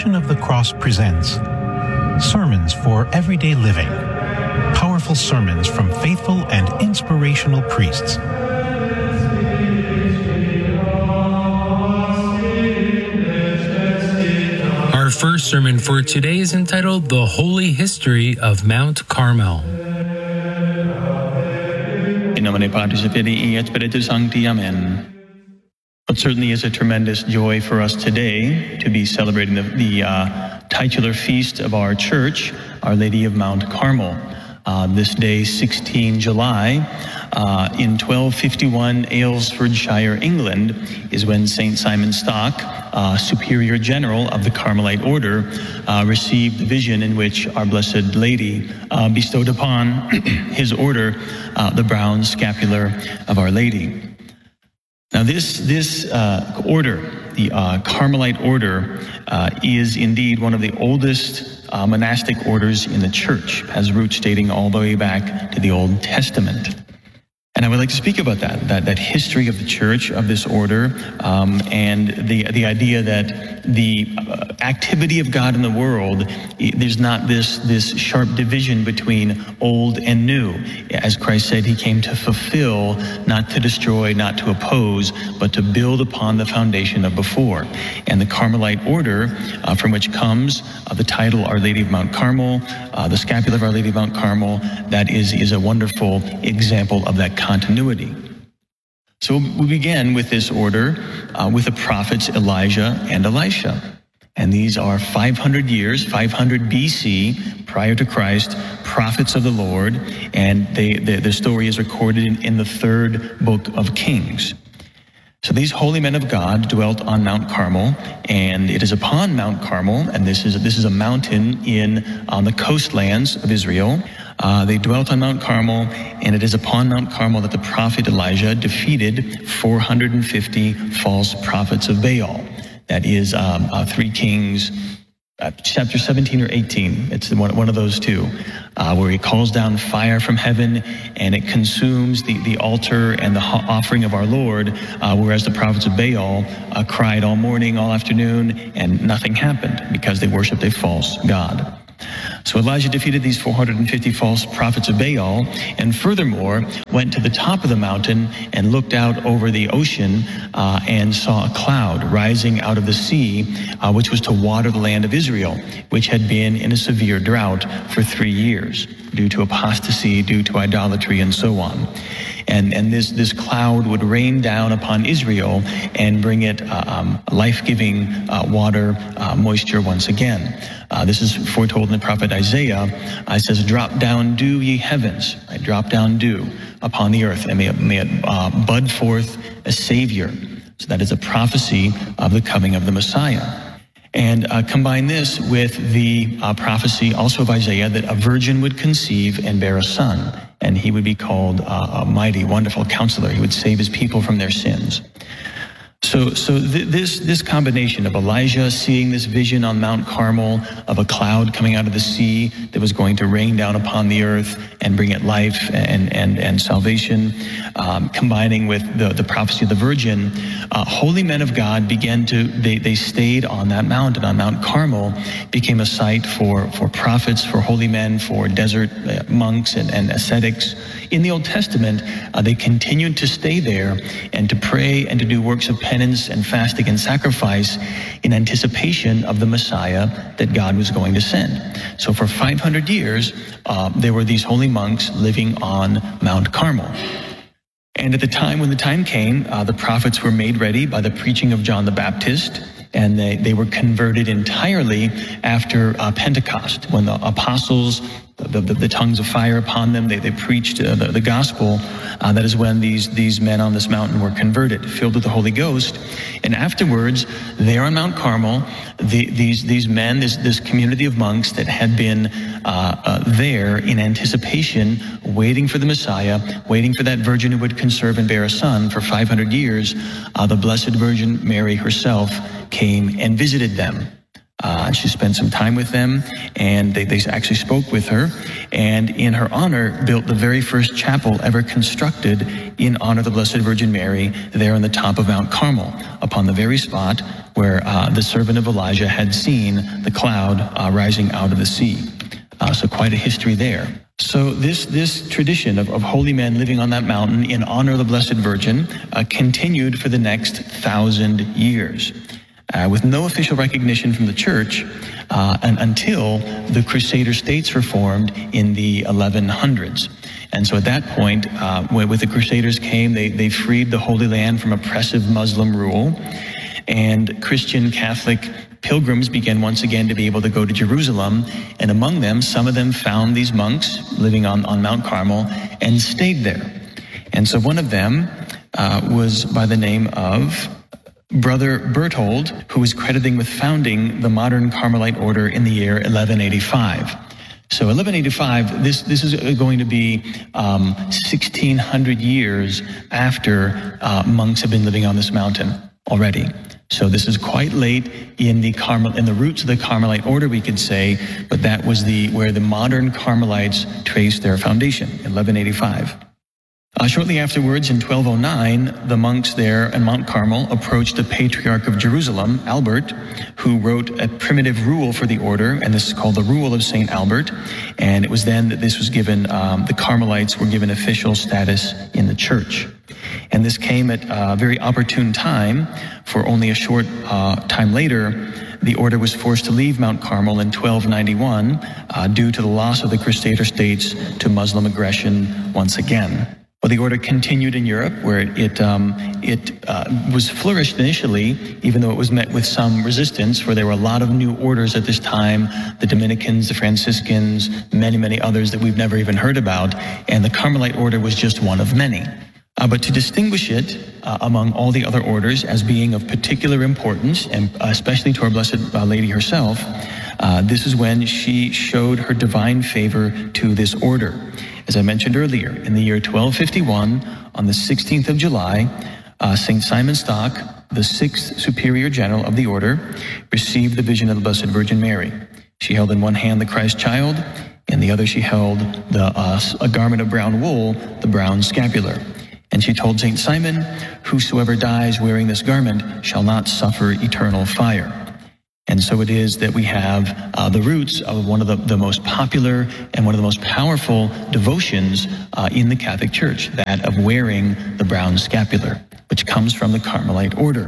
Passion of the Cross presents Sermons for Everyday Living. Powerful sermons from faithful and inspirational priests. Our first sermon for today is entitled The Holy History of Mount Carmel. In nomine Patris et Filii et Spiritus Sancti. Amen. It certainly is a tremendous joy for us today to be celebrating the titular feast of our church, Our Lady of Mount Carmel. This day, 16 July, in 1251, Aylesfordshire, England, is when St. Simon Stock, Superior General of the Carmelite Order, received the vision in which Our Blessed Lady bestowed upon his order the brown scapular of Our Lady. Now, this order, the Carmelite Order, is indeed one of the oldest monastic orders in the church, has roots dating all the way back to the Old Testament. And I would like to speak about that history of the church, of this order, and the idea that the activity of God in the world, there's not this sharp division between old and new. As Christ said, he came to fulfill, not to destroy, not to oppose, but to build upon the foundation of before. And the Carmelite order, from which comes the title Our Lady of Mount Carmel, the scapular of Our Lady of Mount Carmel, that is a wonderful example of that continuity. So we began with this order with the prophets Elijah and Elisha. And these are 500 years, 500 BC, prior to Christ, prophets of the Lord. And the story is recorded in the third book of Kings. So these holy men of God dwelt on Mount Carmel, and it is upon Mount Carmel, and this is a mountain on the coastlands of Israel. They dwelt on Mount Carmel, and it is upon Mount Carmel that the prophet Elijah defeated 450 false prophets of Baal. That is 3 Kings, chapter 17 or 18. It's one of those two, where he calls down fire from heaven, and it consumes the altar and the offering of our Lord, whereas the prophets of Baal cried all morning, all afternoon, and nothing happened because they worshipped a false god. So Elijah defeated these 450 false prophets of Baal, and furthermore went to the top of the mountain and looked out over the ocean and saw a cloud rising out of the sea, which was to water the land of Israel, which had been in a severe drought for 3 years due to apostasy, due to idolatry, and so on. And this cloud would rain down upon Israel and bring it life-giving water, moisture once again. This is foretold in the prophet Isaiah. It says, "Drop down dew, ye heavens," right? Drop down dew upon the earth, and may it bud forth a Savior. So that is a prophecy of the coming of the Messiah. And combine this with the prophecy also of Isaiah that a virgin would conceive and bear a son, and he would be called a mighty, wonderful counselor. He would save his people from their sins. So this combination of Elijah seeing this vision on Mount Carmel of a cloud coming out of the sea that was going to rain down upon the earth and bring it life and salvation, combining with the prophecy of the virgin, holy men of God they stayed on that mountain, on Mount Carmel, became a site for prophets, for holy men, for desert monks and ascetics. In the Old Testament, they continued to stay there and to pray and to do works of penance and fasting and sacrifice in anticipation of the Messiah that God was going to send. So for 500 years, there were these holy monks living on Mount Carmel. And at the time, when the time came, the prophets were made ready by the preaching of John the Baptist, and they were converted entirely after Pentecost, when the apostles, the tongues of fire upon them, they preached the gospel. That is when these men on this mountain were converted, filled with the Holy Ghost. And afterwards, there on Mount Carmel, these men, this community of monks that had been there in anticipation, waiting for the Messiah, waiting for that virgin who would conceive and bear a son for 500 years, the Blessed Virgin Mary herself came and visited them. She spent some time with them, and they actually spoke with her, and in her honor built the very first chapel ever constructed in honor of the Blessed Virgin Mary there on the top of Mount Carmel, upon the very spot where the servant of Elijah had seen the cloud rising out of the sea. So quite a history there. So this tradition of holy men living on that mountain in honor of the Blessed Virgin continued for the next 1,000 years. With no official recognition from the church and until the Crusader states were formed in the 1100s. And so at that point, when the Crusaders came, they freed the Holy Land from oppressive Muslim rule, and Christian Catholic pilgrims began once again to be able to go to Jerusalem, and among them, some of them found these monks living on Mount Carmel and stayed there. And so one of them was by the name of Brother Berthold, who was credited with founding the modern Carmelite order in the year 1185. So 1185, this is going to be 1,600 years after monks have been living on this mountain already. So this is quite late in the roots of the Carmelite order, we could say, but that was where the modern Carmelites traced their foundation, 1185. Shortly afterwards, in 1209, the monks there in Mount Carmel approached the Patriarch of Jerusalem, Albert, who wrote a primitive rule for the order, and this is called the Rule of St. Albert. And it was then that this was given, the Carmelites were given official status in the church. And this came at a very opportune time, for only a short time later, the order was forced to leave Mount Carmel in 1291 due to the loss of the Crusader states to Muslim aggression once again. Well, the order continued in Europe, where it was flourished initially, even though it was met with some resistance, for there were a lot of new orders at this time, the Dominicans, the Franciscans, many others that we've never even heard about, and the Carmelite order was just one of many. But to distinguish it among all the other orders as being of particular importance, and especially to our Blessed Lady herself, this is when she showed her divine favor to this order. As I mentioned earlier, in the year 1251, on the 16th of July, St. Simon Stock, the 6th Superior General of the order, received the vision of the Blessed Virgin Mary. She held in one hand the Christ child, in the other she held a garment of brown wool, the brown scapular. And she told St. Simon, "Whosoever dies wearing this garment shall not suffer eternal fire." And so it is that we have the roots of one of the most popular and one of the most powerful devotions in the Catholic Church, that of wearing the brown scapular, which comes from the Carmelite order.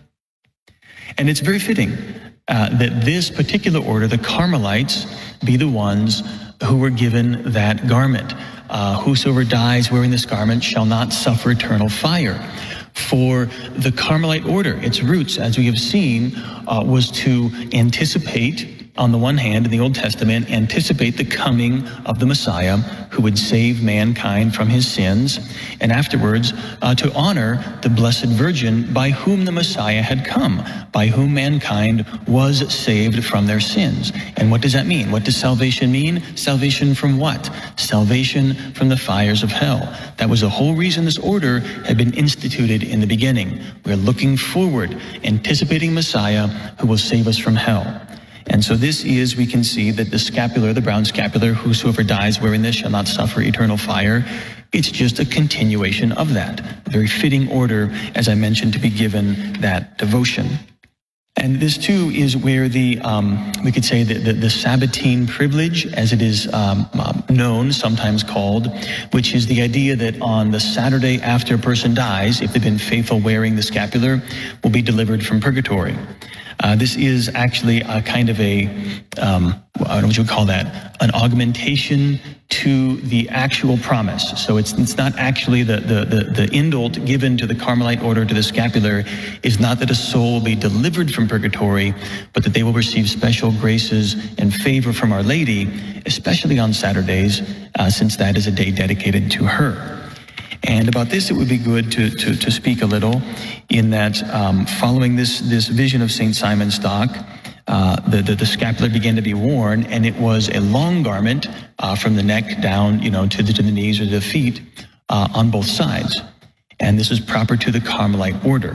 And it's very fitting that this particular order, the Carmelites, be the ones who were given that garment. Whosoever dies wearing this garment shall not suffer eternal fire. For the Carmelite order, its roots, as we have seen, was to anticipate, on the one hand, in the Old Testament, anticipate the coming of the Messiah who would save mankind from his sins, and afterwards to honor the Blessed Virgin by whom the Messiah had come, by whom mankind was saved from their sins. And what does that mean? What does salvation mean? Salvation from what? Salvation from the fires of hell. That was the whole reason this order had been instituted in the beginning. We're looking forward, anticipating Messiah who will save us from hell. And so this is, we can see that the scapular, the brown scapular, whosoever dies wearing this shall not suffer eternal fire. It's just a continuation of that. A very fitting order, as I mentioned, to be given that devotion. And this too is where we could say the Sabbatine privilege, as it is known, sometimes called, which is the idea that on the Saturday after a person dies, if they've been faithful wearing the scapular, will be delivered from purgatory. This is actually a kind of I don't know what you would call that, an augmentation to the actual promise. So it's not actually the indult given to the Carmelite order, to the scapular, is not that a soul will be delivered from purgatory, but that they will receive special graces and favor from Our Lady, especially on Saturdays, since that is a day dedicated to her. And about this, it would be good to speak a little, in that following this vision of St. Simon Stock, the scapular began to be worn, and it was a long garment from the neck down, to the knees or the feet on both sides. And this is proper to the Carmelite order.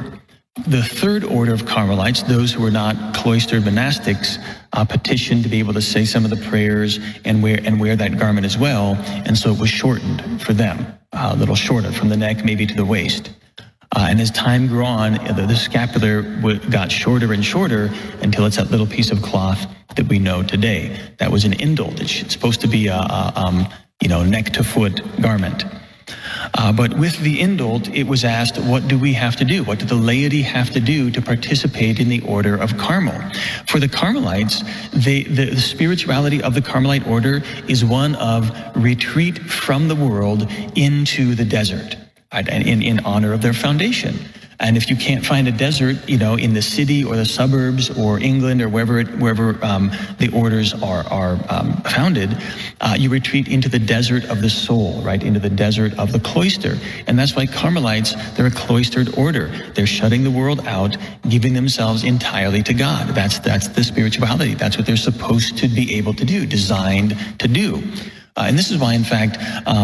The third order of Carmelites, those who were not cloistered monastics, petitioned to be able to say some of the prayers and wear that garment as well, and so it was shortened for them, a little shorter from the neck maybe to the waist. And as time grew on, the scapular got shorter and shorter until it's that little piece of cloth that we know today. That was an indult. It's supposed to be a neck to foot garment. But with the indult, it was asked, what do we have to do? What do the laity have to do to participate in the order of Carmel? For the Carmelites, the spirituality of the Carmelite order is one of retreat from the world into the desert, right? And in honor of their foundation. And if you can't find a desert, in the city or the suburbs or England or wherever the orders are founded, you retreat into the desert of the soul, right? Into the desert of the cloister. And that's why Carmelites, they're a cloistered order. They're shutting the world out, giving themselves entirely to God. That's the spirituality. That's what they're supposed to be able to do, designed to do. And this is why, in fact,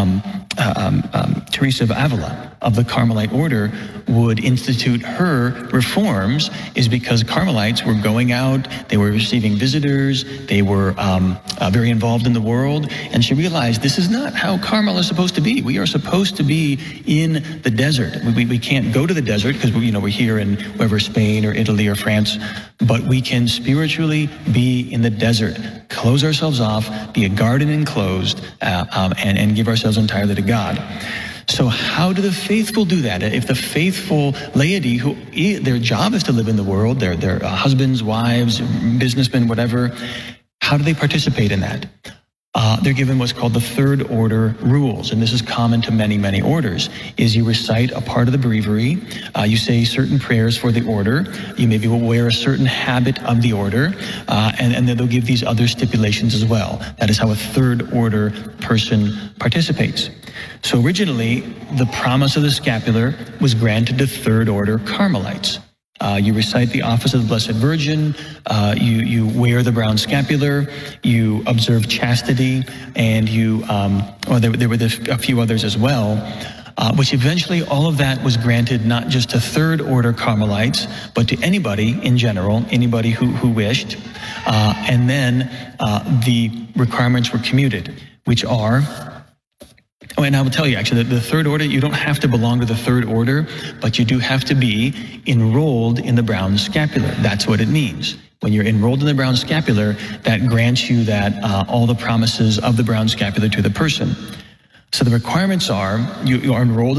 Teresa of Avila of the Carmelite order would institute her reforms, is because Carmelites were going out, they were receiving visitors, they were very involved in the world, and she realized this is not how Carmel is supposed to be. We are supposed to be in the desert. We can't go to the desert because we're here in wherever, Spain or Italy or France, but we can spiritually be in the desert, close ourselves off, be a garden enclosed, and give ourselves entirely to God. So how do the faithful do that? If the faithful laity, who their job is to live in the world, their husbands, wives, businessmen, whatever, how do they participate in that? They're given what's called the third order rules, and this is common to many, many orders, is you recite a part of the breviary, you say certain prayers for the order, you maybe will wear a certain habit of the order, and then they'll give these other stipulations as well. That is how a third order person participates. So originally, the promise of the scapular was granted to third order Carmelites. You recite the office of the Blessed Virgin, you wear the brown scapular, you observe chastity, and there were a few others as well, which eventually all of that was granted not just to third order Carmelites, but to anybody in general, anybody who wished. And then the requirements were commuted, which are... Oh, and I will tell you, actually, that the third order, you don't have to belong to the third order, but you do have to be enrolled in the brown scapular. That's what it means. When you're enrolled in the brown scapular, that grants you all the promises of the brown scapular to the person. So the requirements are, you are enrolled